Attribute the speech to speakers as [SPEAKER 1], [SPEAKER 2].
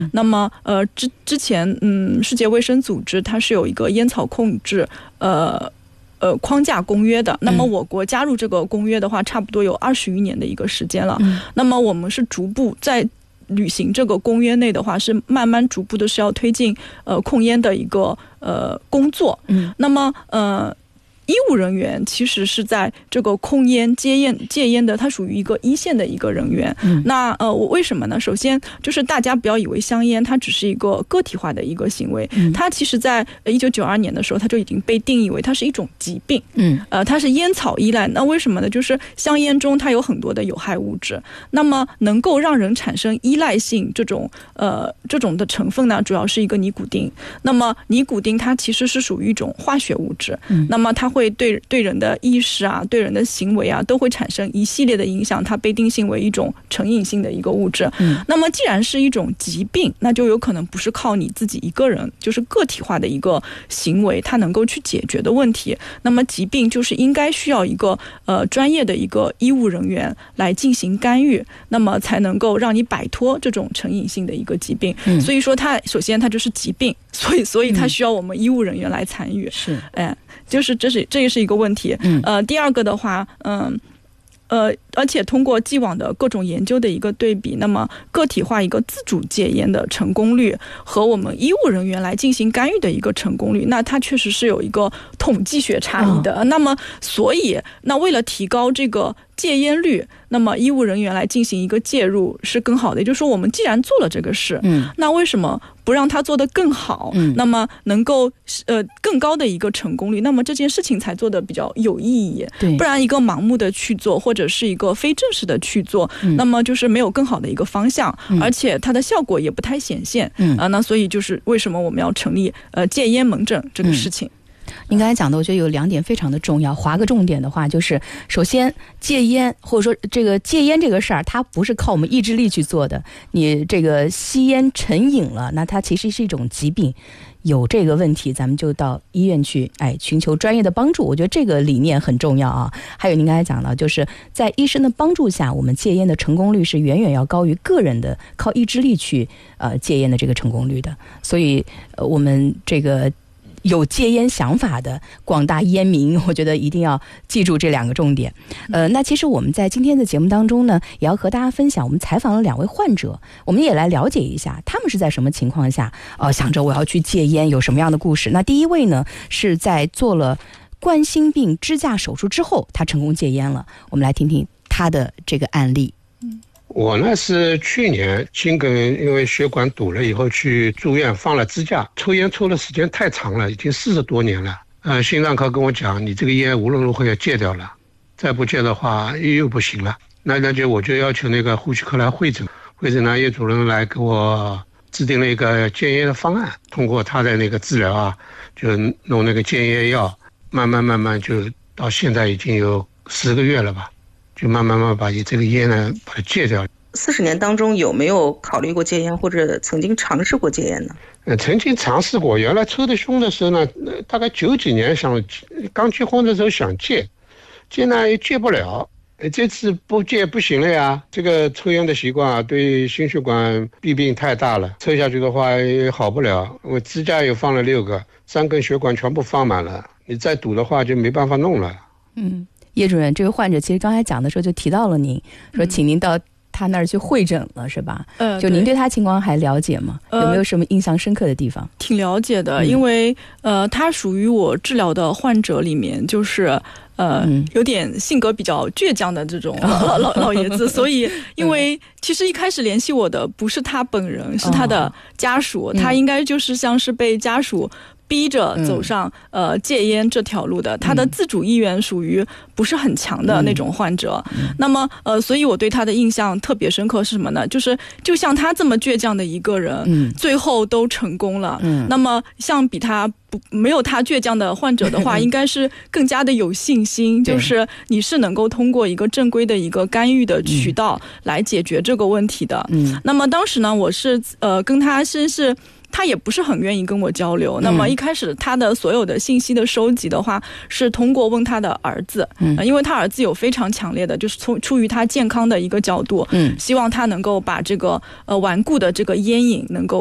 [SPEAKER 1] 那么之前世界卫生组织它是有一个烟草控制框架公约的，那么我国加入这个公约的话，差不多有20余年的一个时间了。那么我们是逐步在履行这个公约内的话，是慢慢逐步的是要推进控烟的一个工作。那么医务人员其实是在这个控烟戒烟的，它属于一个一线的一个人员。那我为什么呢？首先就是大家不要以为香烟它只是一个个体化的一个行为，它其实在1992年的时候，它就已经被定义为它是一种疾病。它是烟草依赖。那为什么呢？就是香烟中它有很多的有害物质，那么能够让人产生依赖性这种的成分呢，主要是一个尼古丁。那么尼古丁它其实是属于一种化学物质，那么它会对人的意识啊，对人的行为啊，都会产生一系列的影响，它被定性为一种成瘾性的一个物质。那么既然是一种疾病，那就有可能不是靠你自己一个人，就是个体化的一个行为，它能够去解决的问题。那么疾病就是应该需要一个专业的一个医务人员来进行干预，那么才能够让你摆脱这种成瘾性的一个疾病。所以说它首先它就是疾病，所以它需要我们医务人员来参与。是，就是这也是一个问题。第二个的话，而且通过既往的各种研究的一个对比，那么个体化一个自主戒烟的成功率和我们医务人员来进行干预的一个成功率，那它确实是有一个统计学差异的。那么所以那为了提高这个戒烟率，那么医务人员来进行一个介入是更好的。也就是说我们既然做了这个事，那为什么不让它做得更好，那么能够更高的一个成功率，那么这件事情才做得比较有意义。不然一个盲目的去做，或者是一个非正式的去做，那么就是没有更好的一个方向，而且它的效果也不太显现。那所以就是为什么我们要成立戒烟门诊这个事情。
[SPEAKER 2] 您刚才讲的我觉得有2点非常的重要，划个重点的话就是首先戒烟，或者说这个戒烟这个事儿它不是靠我们意志力去做的，你这个吸烟成瘾了，那它其实是一种疾病，有这个问题咱们就到医院去寻求专业的帮助，我觉得这个理念很重要啊。还有您刚才讲到就是在医生的帮助下，我们戒烟的成功率是远远要高于个人的靠意志力去戒烟的这个成功率的。所以我们这个有戒烟想法的广大烟民，我觉得一定要记住这2个重点。那其实我们在今天的节目当中呢，也要和大家分享，我们采访了2位患者，我们也来了解一下他们是在什么情况下想着我要去戒烟，有什么样的故事。那第一位呢是在做了冠心病支架手术之后，他成功戒烟了，我们来听听他的这个案例。
[SPEAKER 3] 我呢是去年心梗因为血管堵了以后去住院放了支架，抽烟抽的时间太长了，已经40多年了。心脏科跟我讲，你这个烟无论如何要戒掉了，再不戒的话又不行了。那我就要求那个呼吸科来会诊呢，叶主任来给我制定了一个戒烟的方案，通过他的那个治疗啊，就弄那个戒烟药，慢慢就到现在已经有10个月了吧，就慢慢把这个烟呢把它戒掉。
[SPEAKER 4] 40年当中有没有考虑过戒烟，或者曾经尝试过戒烟呢？
[SPEAKER 3] 曾经尝试过，原来抽得凶的时候呢，大概90几年刚结婚的时候想戒呢也戒不了，这次不戒不行了呀。这个抽烟的习惯啊，对心血管弊病太大了，抽下去的话也好不了。我支架也放了6个，3根血管全部放满了，你再堵的话就没办法弄了。
[SPEAKER 2] 叶主任，这个患者其实刚才讲的时候就提到了您，说请您到他那儿去会诊了，是吧？就您对他情况还了解吗？有没有什么印象深刻的地方？
[SPEAKER 1] 挺了解的，因为他属于我治疗的患者里面，就是有点性格比较倔强的这种老爷子，所以因为其实一开始联系我的不是他本人，是他的家属，他应该就是像是被家属逼着走上戒烟这条路的，他的自主意愿属于不是很强的那种患者。那么所以我对他的印象特别深刻是什么呢？就像他这么倔强的一个人，最后都成功了。那么像比他没有他倔强的患者的话，应该是更加的有信心，就是你是能够通过一个正规的一个干预的渠道来解决这个问题的。那么当时呢，我是跟他是他也不是很愿意跟我交流。那么一开始他的所有的信息的收集的话，是通过问他的儿子，因为他儿子有非常强烈的，就是出于他健康的一个角度，希望他能够把这个顽固的这个烟瘾能够